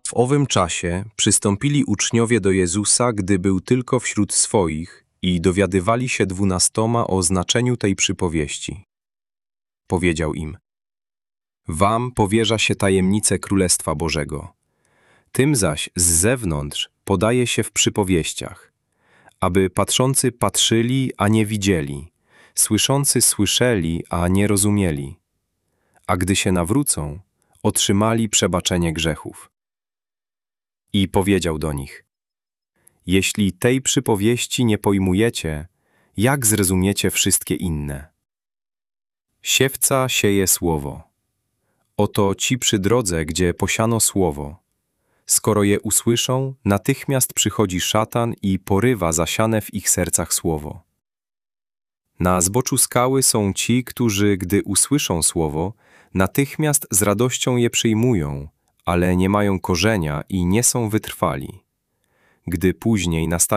W owym czasie przystąpili uczniowie do Jezusa, gdy był tylko wśród swoich i dowiadywali się 12 o znaczeniu tej przypowieści. Powiedział im: Wam powierza się tajemnice Królestwa Bożego. Tym zaś z zewnątrz podaje się w przypowieściach, aby patrzący patrzyli, a nie widzieli, słyszący słyszeli, a nie rozumieli, a gdy się nawrócą, otrzymali przebaczenie grzechów. I powiedział do nich: Jeśli tej przypowieści nie pojmujecie, jak zrozumiecie wszystkie inne? Siewca sieje słowo. Oto ci przy drodze, gdzie posiano słowo. Skoro je usłyszą, natychmiast przychodzi szatan i porywa zasiane w ich sercach słowo. Na zboczu skały są ci, którzy, gdy usłyszą słowo, natychmiast z radością je przyjmują, ale nie mają korzenia i nie są wytrwali. Gdy później nastanie